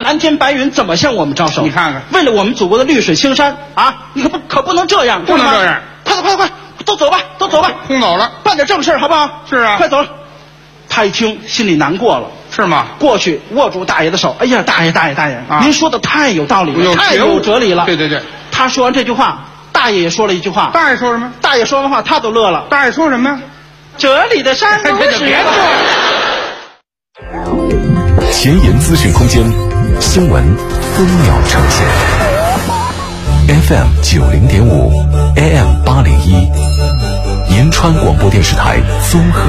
蓝天白云怎么向我们招手？ 你看看， 为了我们祖国的绿水青山啊，你可不能这样， 不能这样！ 快，都走吧，都走吧， 轰走了， 办点正事好不好？ 是啊， 快走了。他一听，心里难过了。 是吗？ 过去握住大爷的手，哎呀，大爷啊，您说的太有道理了，太有哲理了。 对。 他说完这句话，大爷也说了一句话。 大爷说什么？ 大爷说完话，他都乐了。 大爷说什么？ 这里的山都是。 别做了。 前沿资讯空间，新闻分秒呈现。FM 90.5 AM 801，银川广播电视台综合